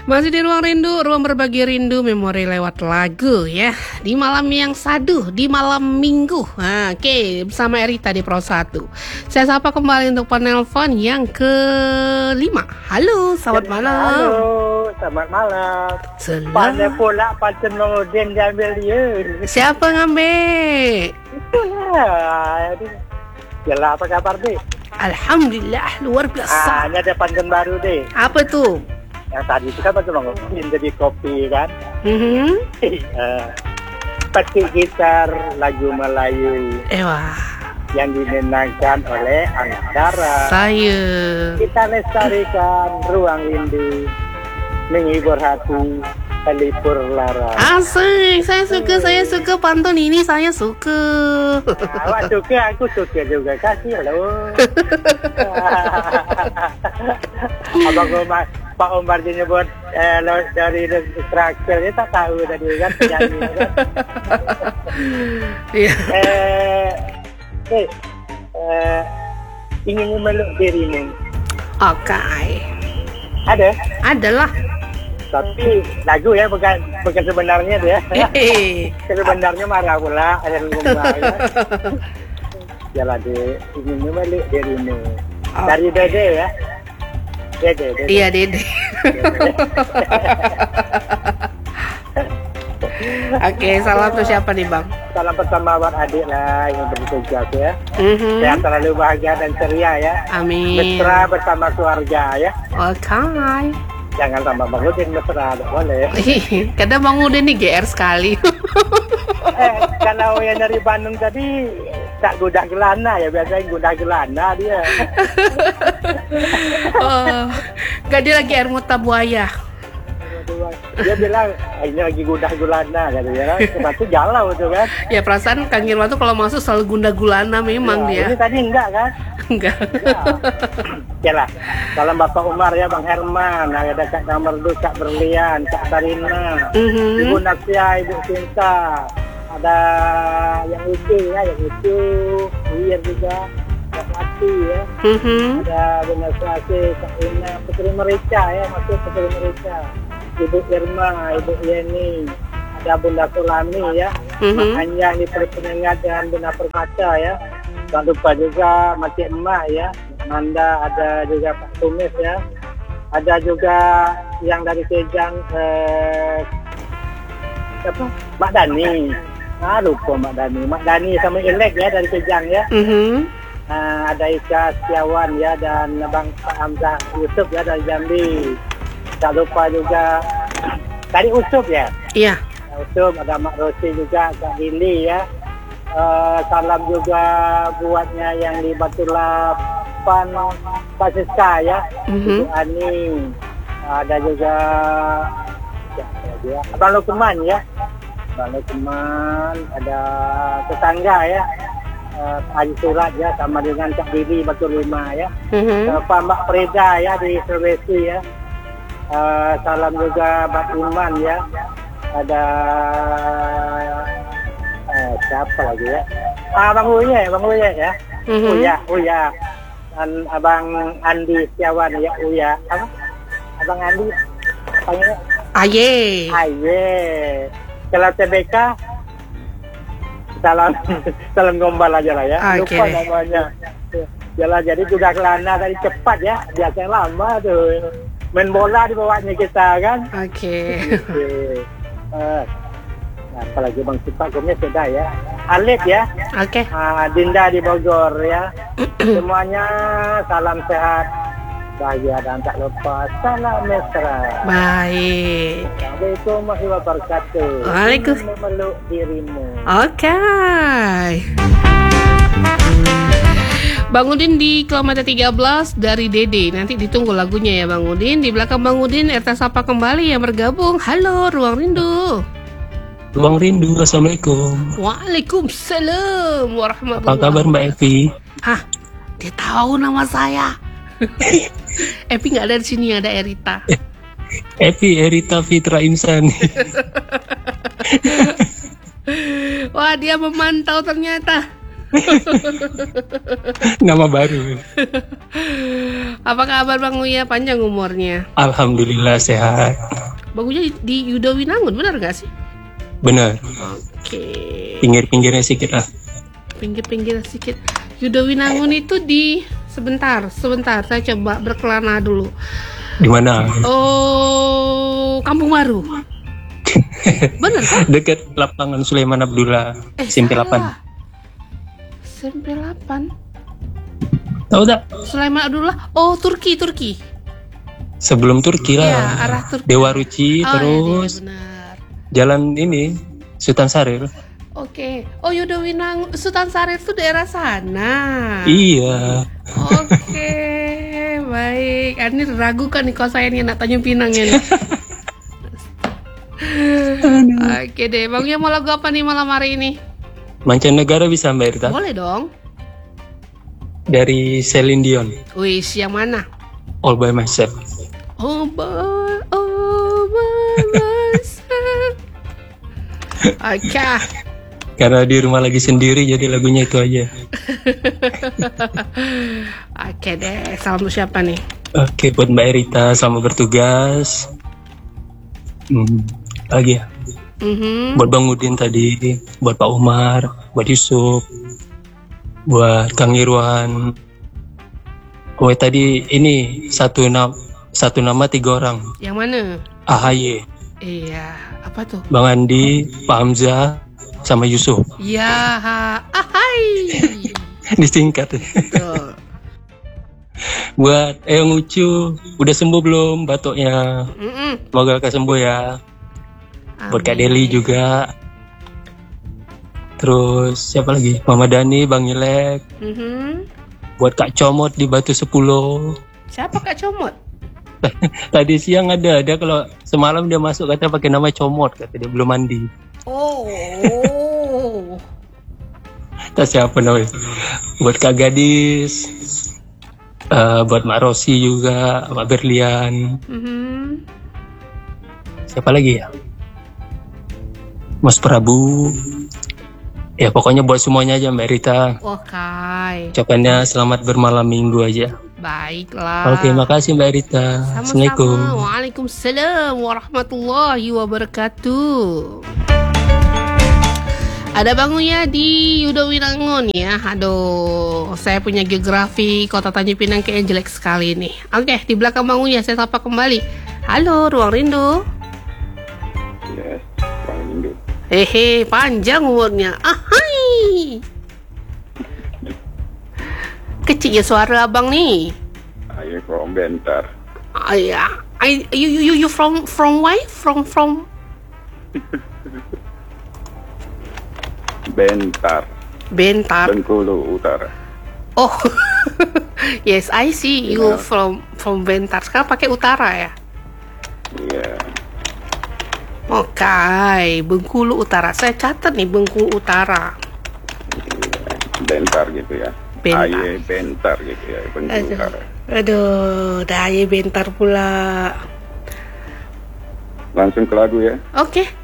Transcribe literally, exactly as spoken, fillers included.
Masih di Ruang Rindu, ruang berbagi rindu, memori lewat lagu ya. Di malam yang saduh, di malam minggu. Nah, oke, okay, bersama Erita di Pro satu. Saya sapa kembali untuk penelpon yang kelima. Halo, selamat malam. Halo, selamat malam. Selamat. Pada pula Pancen Nurudin diambil dia. Siapa ngambil? Itulah. Yalah, apa kabar deh? Alhamdulillah, luar Ah, biasa. ini ada Pancen baru deh. Apa tuh? Yang tadi itu kan Pancen Nurudin jadi kopi kan. Mm-hmm. uh, Petik gitar lagu Melayu Eh wah, yang dinenangkan oleh Angsara. saya. Kita lestarikan ruang rindu, menghibur hati, pelipur lara. Asik, saya suka, saya suka pantun ini, saya suka. Awak suka, aku suka juga. Kasih loh. Abang Omar, Pak Omar dia nyebut eh, dari traktor, dia tak tahu tadi kan penyanyi kan. Iya. eh, eh, eh, ingin memeluk dirimu. Oke. Ada? Adalah. Tapi lagu ya, bukan bukan sebenarnya dia. Hehe. Sebenarnya marah pula ada lumba ya. Jalan deh, ingin memeluk dirimu. Oh. Dari Dede ya. Dede, Dede. Iya, Dede. Oke, salam tuh siapa nih, Bang? Salam pertama buat adik lah yang bertugas ya. Mhm. Sehat selalu bahagia dan ceria ya. Amin. Mesra bersama keluarga ya. Oke. Jangan tambah Bang Udin mesra, tak boleh. Kadang Bang Udin nih G R sekali. Eh, kalau yang dari Bandung tadi tak gudah gelana ya, biasanya gudah gelana dia. Oh, gak dia lagi air muta buaya. Dia bilang ah, ini lagi gudah gulana katanya. Sepatu jalau tuh kan. Ya perasaan Kang Irwan tuh kalau masuk selalu gunda gulana memang Ya, ini dia. tadi enggak kan? Enggak. Ya lah. Salam Bapak Umar ya, Bang Herman, ada Kak Kamerdu, Kak Berlian, Kak Sarina, Mhm. Ibu Nasya, Ibu Cinta, ada yang lucu ya, yang lucu, Wir juga, Kak Mati ya, Mhm. ada Bu Nasya, Kak Ina, Putri Merica ya, masuk Putri Merica, Ibu Irma, Ibu Yeni, ada Bunda Sulami ya, Mhm. Anya di Penyengat dan Bunda Permata ya. Jangan lupa juga Makcik Emak ya, Manda, ada juga Pak Tumis ya, ada juga yang dari Kejang eh, apa? Mak Dani, ah lupa Mak Dani, Mak Dani sama Ilek ya dari Kejang ya, Mhm. ah, ada Ika Setiawan ya dan Abang Pak Hamzah Yusuf ya dari Jambi. Tak lupa juga tadi Usuf ya, Iya. Usuf, ada Mak Rosi juga, Kak Lili ya. Uh, salam juga buatnya yang di Batu Lapan Pasiska ya, Mhm. Ibu Ani, ada juga ya, ya, Abang Lukman ya, Abang Lukman, ada tetangga ya, uh, Haji Surat ya, sama dengan Cak Didi Batu Lima ya, Mhm. uh, Pak Mbak Freda ya di Sulawesi ya, uh, salam juga Mbak Iman ya, ada Eh, siapa lagi ya? Ah, Bang Uye, Bang Uye ya. Mhm. Uya, Uya. Dan Abang Andi Setiawan ya, Uya. Apa? Abang Andi, panggilnya Aye. Aye. Kalau T B K, salam, salam gombal aja lah ya. Oke Lupa deh. namanya. Yalah, jadi sudah kelana tadi cepat ya. Biasanya lama tuh. Main bola di bawahnya kita kan. Oke. Oke. Eh, apalagi Bang Cipak gomnya sudah ya. Alif ya. Oke. Ah, Dinda di Bogor ya. Semuanya salam sehat, bahagia dan tak lupa salam mesra. Baik. Assalamualaikum warahmatullahi wabarakatuh. Waalaikumsalam. Ingin memeluk dirimu. Oke. Bang Udin di kilometer tiga belas dari Dede. Nanti ditunggu lagunya ya Bang Udin. Di belakang Bang Udin Erta Sapa kembali yang bergabung. Halo Ruang Rindu. Ruang Rindu, Assalamualaikum. Waalaikumsalam warahmatullahi Apa kabar Mbak Evi? Hah, dia tahu nama saya. Evi nggak ada di sini, ada Erita. Evi, Erita Fitra Insani. Wah, dia memantau ternyata. Nama baru. Apa kabar Bang Uya? Panjang umurnya. Alhamdulillah sehat. Bang Uya di Yuda Winangun, benar gak sih? Bener. Oke. Pinggir-pinggirnya sedikit lah. Pinggir-pinggir sedikit. Yuda Winangun itu di sebentar, sebentar. Saya coba berkelana dulu. Di mana? Oh, Kampung Baru. Bener kan? Dekat lapangan Sulaiman Abdullah. Eh, S M P salah. delapan. S M P delapan. Tahu tak? Sulaiman Abdullah. Oh, Turki, Turki. Sebelum Turki lah. Iya, arah Turki. Dewa Ruci, Oh, terus iya, benar. jalan ini Sultan Sarir. Oke. Oh, Yuda Winangun, Sultan Sarir itu daerah sana. Iya. Oke, baik. Ah, ini ragu kan nih kalau saya nih anak Tanjung Pinang ya nih. Oke deh, Bang Uya mau lagu apa nih malam hari ini? Mancanegara bisa Mbak Irta? Boleh dong. Dari Celine Dion. Wis, yang mana? All by myself. Oh, by, oh, by myself. Oke. Karena di rumah lagi sendiri jadi lagunya itu aja. Oke deh, salam untuk siapa nih? Oke, buat Mbak Erita selamat bertugas. Hmm, lagi ya. Mhm. Buat Bang Udin tadi, buat Pak Umar, buat Yusuf, buat Kang Irwan. Oh tadi ini satu nama satu nama tiga orang. Yang mana? A H Y, Iya, apa tuh? Bang Andi, Pak Hamzah, sama Yusuf. Ya, ha, ahai. Disingkat. Tuh. Buat Eyang Ucu, udah sembuh belum batuknya? Mm-mm. Semoga lekas sembuh ya. Buat Kak Deli juga. Terus siapa lagi? Mama Dani, Bang Ilek. Mhm. Buat Kak Comot di Batu Sepuluh. Siapa Kak Comot? Tadi siang ada, dia kalau semalam dia masuk kata pakai nama Comot, kata dia belum mandi. Oh. Tak siapa namanya. Buat Kak Gadis. Uh, buat Mak Rosi juga, Mak Berlian. Mhm. Siapa lagi ya? Mas Prabu. Ya pokoknya buat semuanya aja Mbak Rita. Oke. Ucapannya selamat bermalam minggu aja. Baiklah. Oke, makasih Mbak Rita. Assalamualaikum. Sama-sama. Waalaikumsalam warahmatullahi wabarakatuh. Ada Bang Uya di Yuda Winangun ya. Aduh, saya punya geografi Kota Tanjung Pinang kayaknya jelek sekali nih. Oke, di belakang Bang Uya saya sapa kembali. Halo, Ruang Rindu. Yes, Ruang Rindu. Hehe, panjang umurnya. Ahai. Kecil ya suara abang nih. I from Bentar. Ah ya, I you you you you from from where? From from Bentar. Bentar. Bengkulu Utara. Oh, yes, I see you Yeah. from from Bentar. Sekarang pakai utara ya? Iya. Oke, Bengkulu Utara. Saya catat nih Bengkulu Utara. Bentar gitu ya. Bentar. Aye Bentar gitu ya. Bengkulu Aduh, Utara. aduh, daya Bentar pula. Langsung ke lagu ya. Oke,